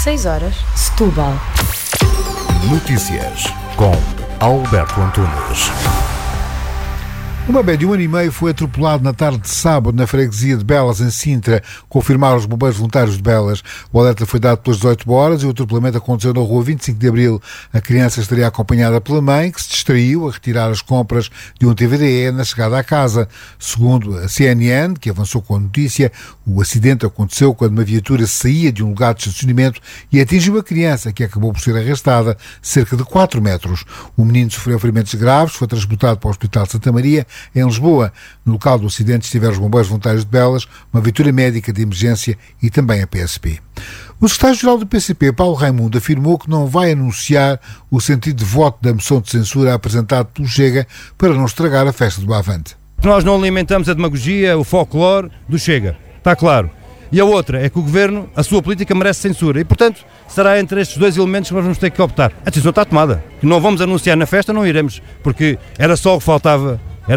6 horas, Setúbal. Notícias com Alberto Antunes. Um bebê de 1 ano e meio foi atropelado na tarde de sábado na freguesia de Belas, em Sintra, confirmaram os bombeiros voluntários de Belas. O alerta foi dado pelas 18 horas e o atropelamento aconteceu na rua 25 de Abril. A criança estaria acompanhada pela mãe, que se distraiu a retirar as compras de um TVDE na chegada à casa. Segundo a CNN, que avançou com a notícia, o acidente aconteceu quando uma viatura saía de um lugar de estacionamento e atingiu a criança, que acabou por ser arrastada cerca de 4 metros. O menino sofreu ferimentos graves, foi transportado para o Hospital de Santa Maria, em Lisboa. No local do acidente estiveram os bombeiros voluntários de Belas, uma viatura médica de emergência e também a PSP. O secretário-geral do PCP, Paulo Raimundo, afirmou que não vai anunciar o sentido de voto da moção de censura apresentada pelo Chega para não estragar a festa do Avante. Nós não alimentamos a demagogia, o folclore do Chega, está claro. E a outra é que o Governo, a sua política merece censura e, portanto, será entre estes dois elementos que nós vamos ter que optar. A decisão está tomada. Que não vamos anunciar na festa, não iremos, porque era só o que faltava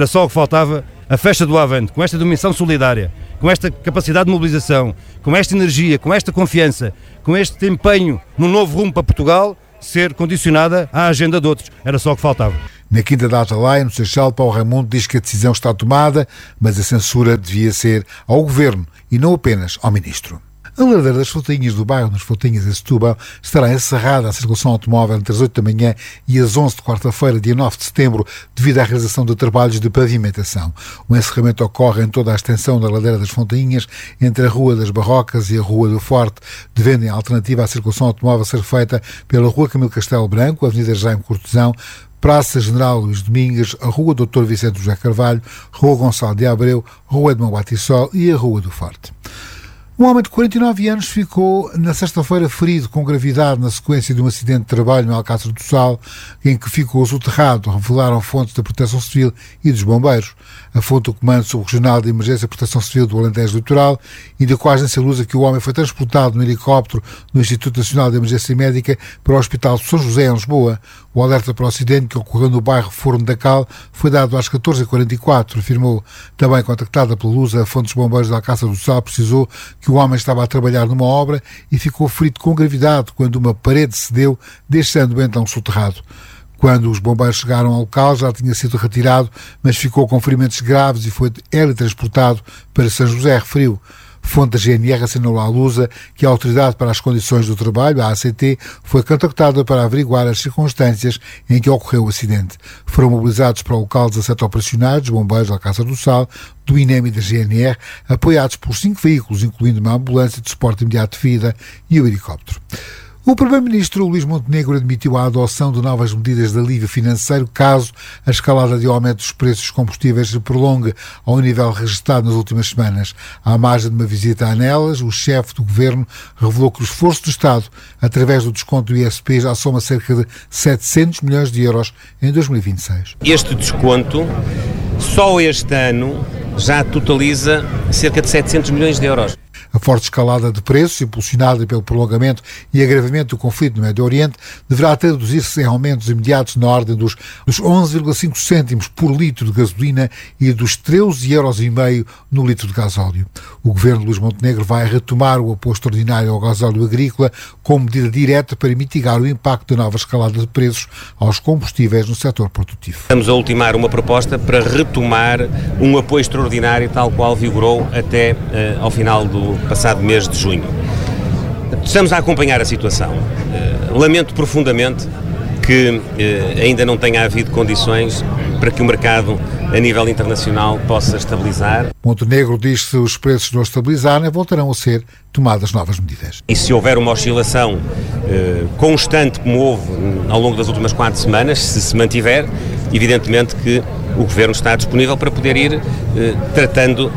a festa do Avante, com esta dimensão solidária, com esta capacidade de mobilização, com esta energia, com esta confiança, com este empenho no novo rumo para Portugal, ser condicionada à agenda de outros. Era só o que faltava. Na quinta data lá, no Seixal, Paulo Raimundo diz que a decisão está tomada, mas a censura devia ser ao Governo e não apenas ao Ministro. A ladeira das Fontainhas do bairro, nas Fontainhas em Setúbal, estará encerrada à circulação automóvel entre as 8 da manhã e as 11 de quarta-feira, dia 9 de setembro, devido à realização de trabalhos de pavimentação. O encerramento ocorre em toda a extensão da ladeira das Fontainhas, entre a Rua das Barrocas e a Rua do Forte, devendo em alternativa à circulação automóvel ser feita pela Rua Camilo Castelo Branco, Avenida Jaime Cortesão, Praça General Luís Domingues, a Rua Dr. Vicente José Carvalho, Rua Gonçalo de Abreu, Rua Edmão Batissol e a Rua do Forte. Um homem de 49 anos ficou na sexta-feira ferido com gravidade na sequência de um acidente de trabalho no Alcácer do Sal, em que ficou soterrado, revelaram fontes da Proteção Civil e dos Bombeiros. A fonte do Comando Subregional de Emergência e Proteção Civil do Alentejo Litoral indicou à agência Lusa que o homem foi transportado no helicóptero do Instituto Nacional de Emergência Médica para o Hospital de São José, em Lisboa. O alerta para o acidente, que ocorreu no bairro Forno da Cal, foi dado às 14h44, afirmou. Também contactada pela Lusa, a fonte dos Bombeiros da Alcácer do Sal precisou que o homem estava a trabalhar numa obra e ficou ferido com gravidade quando uma parede cedeu, deixando-o então soterrado. Quando os bombeiros chegaram ao local, já tinha sido retirado, mas ficou com ferimentos graves e foi teletransportado para São José, referiu. Fonte da GNR assinalou à Lusa que a Autoridade para as Condições do Trabalho, a ACT, foi contactada para averiguar as circunstâncias em que ocorreu o acidente. Foram mobilizados para o local 17 operacionais dos bombeiros da Alcácer do Sal, do INEM e da GNR, apoiados por 5 veículos, incluindo uma ambulância de suporte imediato de vida e o helicóptero. O Primeiro-Ministro Luís Montenegro admitiu a adoção de novas medidas de alívio financeiro caso a escalada de aumento dos preços dos combustíveis se prolongue ao nível registrado nas últimas semanas. À margem de uma visita a Anelas, o chefe do Governo revelou que o esforço do Estado, através do desconto do ISP, já soma cerca de 700 milhões de euros em 2026. Este desconto, só este ano, já totaliza cerca de 700 milhões de euros. A forte escalada de preços, impulsionada pelo prolongamento e agravamento do conflito no Médio Oriente, deverá traduzir-se em aumentos imediatos na ordem dos 11,5 cêntimos por litro de gasolina e dos 13,5 euros no litro de gasóleo. O governo de Luís Montenegro vai retomar o apoio extraordinário ao gasóleo agrícola como medida direta para mitigar o impacto da nova escalada de preços aos combustíveis no setor produtivo. Estamos a ultimar uma proposta para retomar um apoio extraordinário tal qual vigorou até ao final do passado mês de junho. Estamos a acompanhar a situação. Lamento profundamente que ainda não tenha havido condições para que o mercado a nível internacional possa estabilizar. Montenegro diz que se os preços não estabilizarem, voltarão a ser tomadas novas medidas. E se houver uma oscilação constante como houve ao longo das últimas 4 semanas, se mantiver, evidentemente que o Governo está disponível para poder ir tratando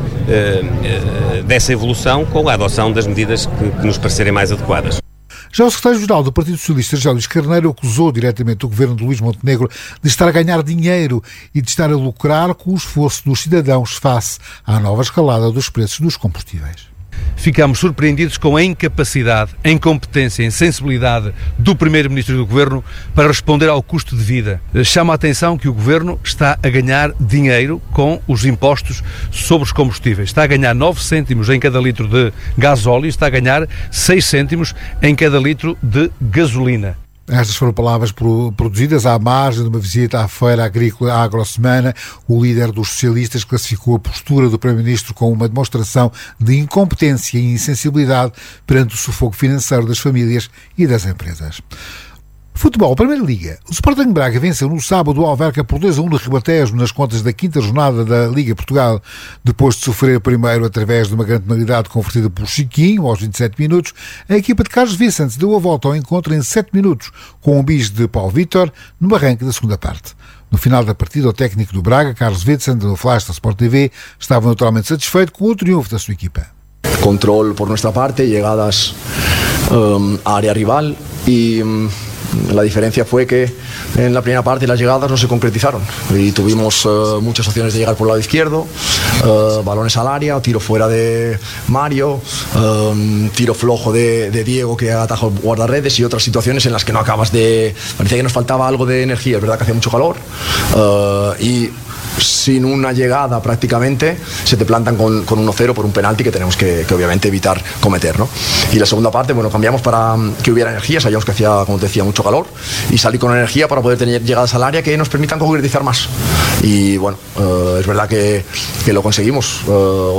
dessa evolução com a adoção das medidas que nos parecerem mais adequadas. Já o secretário-geral do Partido Socialista, José Luís Carneiro, acusou diretamente o governo de Luís Montenegro de estar a ganhar dinheiro e de estar a lucrar com o esforço dos cidadãos face à nova escalada dos preços dos combustíveis. ficamos surpreendidos com a incapacidade, a incompetência, a insensibilidade do Primeiro-Ministro e do Governo para responder ao custo de vida. Chama a atenção que o Governo está a ganhar dinheiro com os impostos sobre os combustíveis. Está a ganhar 9 cêntimos em cada litro de gasóleo e está a ganhar 6 cêntimos em cada litro de gasolina. Estas foram palavras produzidas à margem de uma visita à Feira Agrícola à Agrosemana. O líder dos socialistas classificou a postura do Primeiro-Ministro como uma demonstração de incompetência e insensibilidade perante o sufoco financeiro das famílias e das empresas. Futebol, Primeira Liga. O Sporting Braga venceu no sábado o Alverca por 2-1 no Ribatejo nas contas da quinta jornada da Liga Portugal. Depois de sofrer primeiro através de uma grande penalidade convertida por Chiquinho aos 27 minutos, a equipa de Carlos Vicente deu a volta ao encontro em 7 minutos, com um bis de Paulo Vítor no arranque da segunda parte. No final da partida, o técnico do Braga, Carlos Vicente, no flash da Sport TV, estava naturalmente satisfeito com o triunfo da sua equipa. Control por nuestra parte, llegadas a área rival y la diferencia fue que en la primera parte las llegadas no se concretizaron y tuvimos muchas opciones de llegar por el lado izquierdo, balones al área, tiro fuera de Mario, tiro flojo de Diego que atajó guardarredes y otras situaciones en las que no acabas de... Parecía que nos faltaba algo de energía, es verdad que hacía mucho calor y sin una llegada prácticamente se te plantan con 1-0 por un penalti que tenemos que obviamente evitar cometer, ¿no? Y la segunda parte, bueno, cambiamos para que hubiera energía, sabíamos que hacía, como te decía, mucho calor y salí con energía para poder tener llegadas al área que nos permitan concretizar más y bueno, es verdad que lo conseguimos.